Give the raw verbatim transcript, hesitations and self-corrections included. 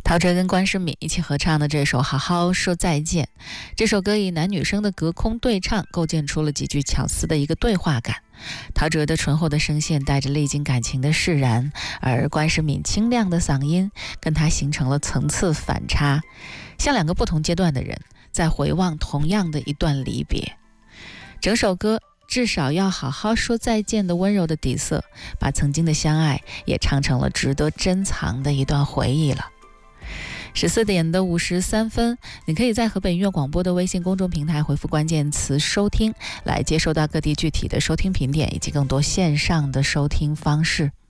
陶喆跟关诗敏一起合唱的这首《好好说再见》，这首歌以男女生的隔空对唱构建出了极具巧思的一个对话感。陶喆的醇厚的声线带着历经感情的释然，而关诗敏清亮的嗓音跟他形成了层次反差，像两个不同阶段的人在回望同样的一段离别。整首歌至少要好好说再见的温柔的底色，把曾经的相爱也唱成了值得珍藏的一段回忆了。十四点的五十三分，你可以在河北音乐广播的微信公众平台回复关键词收听，来接收到各地具体的收听频点以及更多线上的收听方式。